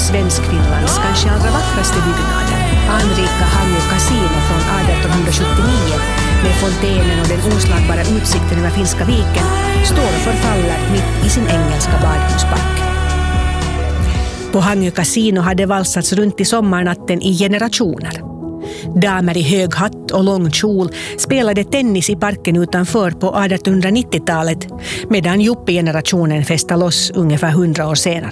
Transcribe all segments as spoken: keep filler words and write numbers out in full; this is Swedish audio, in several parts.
Svenskfinlands kanske allra vackraste byggnader, anrika Hangö Casino från arton sjuttionio med fontänen och den oslagbara utsikten över Finska viken står och förfaller mitt i sin engelska badhuspark. På Hangö Casino hade valsats runt i sommarnatten i generationer. Damer i hög hatt och lång kjol spelade tennis i parken utanför på artonhundranittiotalet medan Juppie-generationen festade loss ungefär hundra år senare.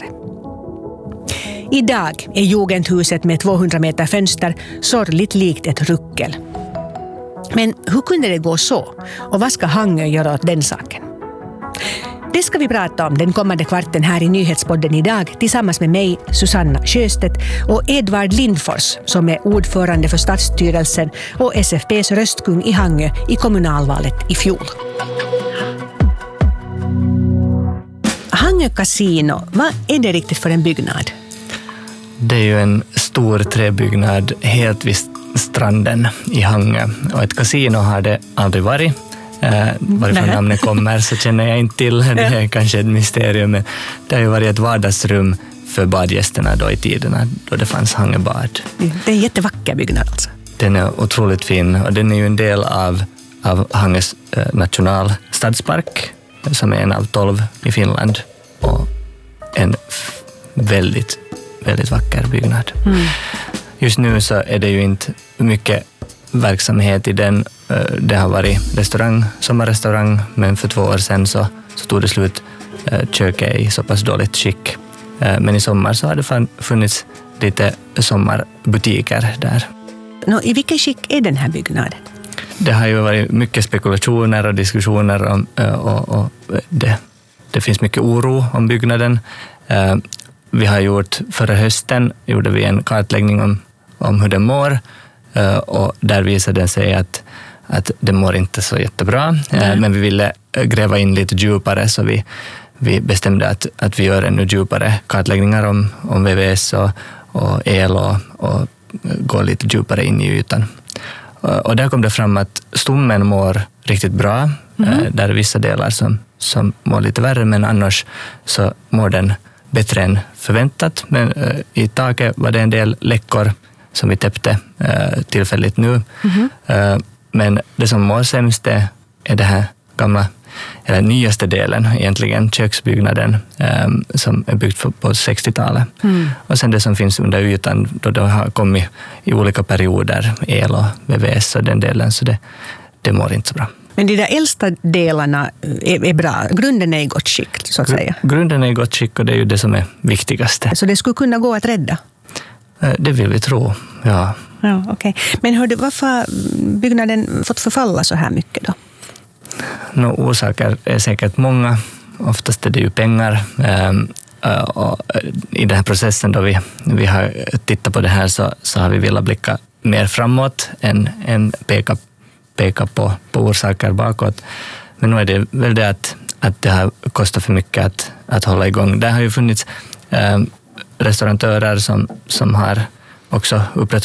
Idag är Jugendhuset med tvåhundra meter fönster sorgligt likt ett ruckel. Men hur kunde det gå så? Och vad ska Hangö göra åt den saken? Det ska vi prata om den kommande kvarten här i Nyhetspodden idag tillsammans med mig, Susanna Sjöstedt och Edvard Lindfors som är ordförande för stadsstyrelsen och S F P:s röstkung i Hangö i kommunalvalet i fjol. Hangö Casino, vad är det riktigt för en byggnad? Det är ju en stor träbyggnad helt vid stranden i Hangö. Och ett kasino har det aldrig varit. Eh, varifrån namnet kommer så känner jag inte till. Det är kanske ett mysterium. Men det har ju varit ett vardagsrum för badgästerna då i tiderna då det fanns Hangö bad. Det är en jättevacker byggnad alltså. Den är otroligt fin och den är ju en del av, av Hangös eh, nationalstadspark som är en av tolv i Finland. Och en f- väldigt väldigt vacker byggnad. Mm. Just nu så är det ju inte mycket verksamhet i den. Det har varit restaurang, sommarrestaurang, men för två år sedan så, så tog det slut. Köket i så pass dåligt skick. Men i sommar så har det funnits lite sommarbutiker där. Nå, i vilken skick är den här byggnaden? Det har ju varit mycket spekulationer och diskussioner om, och, och det, det finns mycket oro om byggnaden. Vi har gjort, förra hösten gjorde vi en kartläggning om, om hur den mår och där visade det sig att, att det mår inte så jättebra. Mm. Men vi ville gräva in lite djupare så vi, vi bestämde att, att vi gör ännu djupare kartläggningar om, om V V S och, och el och, och går lite djupare in i ytan. Och där kom det fram att stommen mår riktigt bra. Mm. Där är vissa delar som, som mår lite värre men annars så mår den bättre än förväntat, men uh, i taket var det en del läckor som vi täppte uh, tillfälligt nu. Mm-hmm. Uh, men det som mår sämst är det här gamla, eller nyaste delen egentligen, köksbyggnaden um, som är byggt på, på sextiotalet. Mm. Och sen det som finns under ytan då det har kommit i olika perioder, el och V V S och den delen, så det, det mår inte så bra. Men de där äldsta delarna är, är bra. Grunden är i gott skick, så att säga. Grunden är i gott skick och det är ju det som är viktigaste. Så det skulle kunna gå att rädda? Det vill vi tro, ja. Ja, okej. Okay. Men hörde, varför har byggnaden fått förfalla så här mycket då? Nå, orsaker är säkert många. Oftast är det ju pengar. Och i den här processen då vi, vi har tittat på det här så, så har vi velat blicka mer framåt än, än peka peka på, på orsaker bakåt. Men nu är det väl det att, att det har kostat för mycket att, att hålla igång. Det har ju funnits eh, restauratörer som, som har också upprätthållit